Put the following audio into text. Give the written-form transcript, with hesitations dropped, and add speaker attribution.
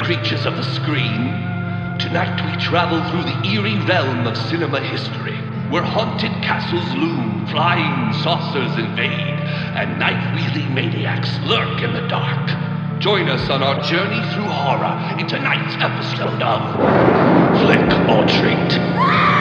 Speaker 1: creatures of the screen. Tonight we travel through the eerie realm of cinema history, where haunted castles loom, flying saucers invade, and knife-wielding maniacs lurk in the dark. Join us on our journey through horror in tonight's episode of Flick or Treat.